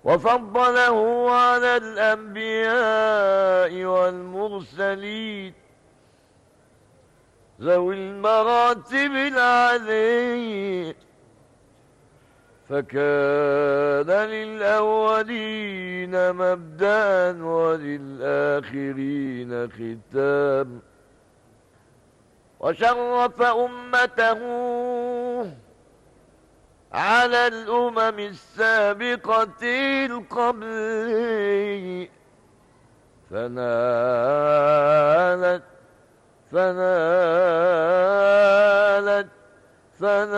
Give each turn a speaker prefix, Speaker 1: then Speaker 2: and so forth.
Speaker 1: وفضله على الأنبياء والمرسلين ذوي المراتب العلية، فكان للأولين مبدأ وللآخرين ختام، وشرف أمته على الأمم السابقة القبل، فنالت